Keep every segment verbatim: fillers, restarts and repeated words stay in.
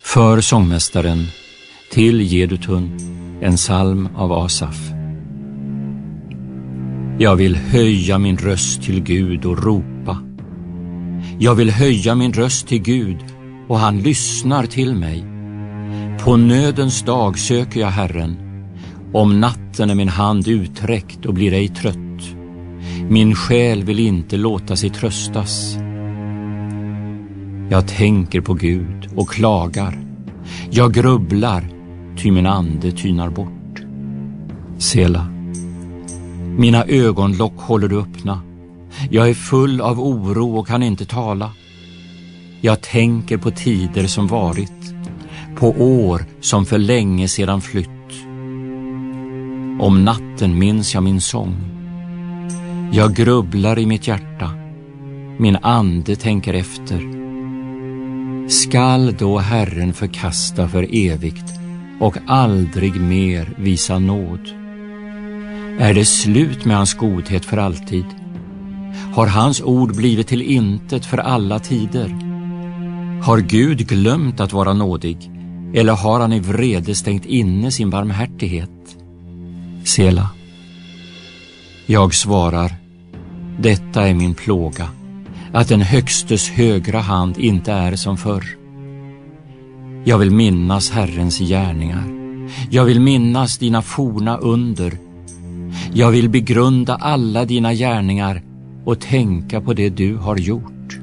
För sångmästaren, till Jedutun, en psalm av Asaf. Jag vill höja min röst till Gud och ropa. Jag vill höja min röst till Gud, och han lyssnar till mig. På nödens dag söker jag Herren. Om natten är min hand uträckt och blir ej trött. Min själ vill inte låta sig tröstas. Jag tänker på Gud och klagar. Jag grubblar, ty min ande tynar bort. Sela. Mina ögonlock håller du öppna. Jag är full av oro och kan inte tala. Jag tänker på tider som varit, på år som för länge sedan flytt. Om natten minns jag min sång. Jag grubblar i mitt hjärta. Min ande tänker efter. Skall då Herren förkasta för evigt och aldrig mer visa nåd? Är det slut med hans godhet för alltid? Har hans ord blivit till intet för alla tider? Har Gud glömt att vara nådig, eller har han i vrede stängt inne sin barmhärtighet? Sela. Jag svarar, detta är min plåga, att den högstes högra hand inte är som förr. Jag vill minnas Herrens gärningar. Jag vill minnas dina forna under. Jag vill begrunda alla dina gärningar och tänka på det du har gjort.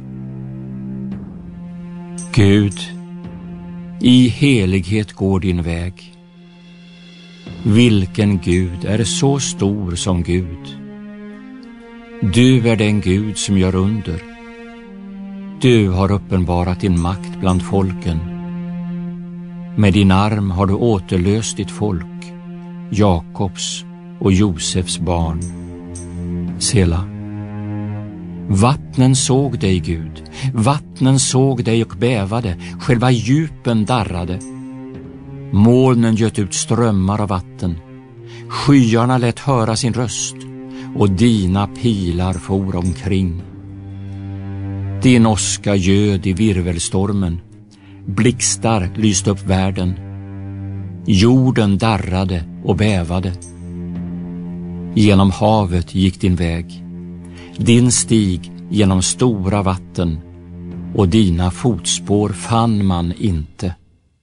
Gud, i helighet går din väg. Vilken Gud är så stor som Gud? Du är den Gud som gör under. Du har uppenbarat din makt bland folken. Med din arm har du återlöst ditt folk, Jakobs och Josefs barn. Sela. Vattnen såg dig, Gud. Vattnen såg dig och bävade. Själva djupen darrade. Molnen göt ut strömmar av vatten. Skyarna lät höra sin röst, och dina pilar for omkring. Din åska göd i virvelstormen. Blixtar lyste upp världen. Jorden darrade och bävade. Genom havet gick din väg. Din stig genom stora vatten, och dina fotspår fann man inte.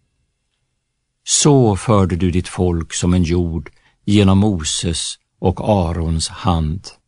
Så förde du ditt folk som en jord genom Moses och Arons hand.